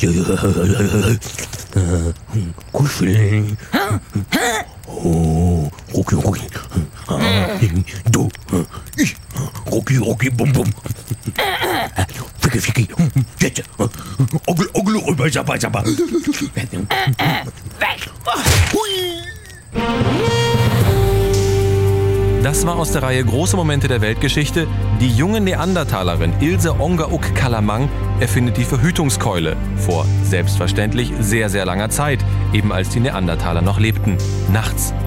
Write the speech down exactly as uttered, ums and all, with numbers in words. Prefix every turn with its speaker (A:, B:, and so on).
A: Kuscheln. Oh, Rucki, Rucki. Du, ich, Rucki, Rucki, bum, bum. Ficki, Ficki, jetzt. Ogel, Ogel, rüber, Sabba, Sabba.
B: Weg!
A: Hui.
C: Das war aus der Reihe Große Momente der Weltgeschichte. Die junge Neandertalerin Ilse Ongeuk-Kalamang erfindet die Verhütungskeule. Vor selbstverständlich sehr, sehr langer Zeit, eben als die Neandertaler noch lebten. Nachts.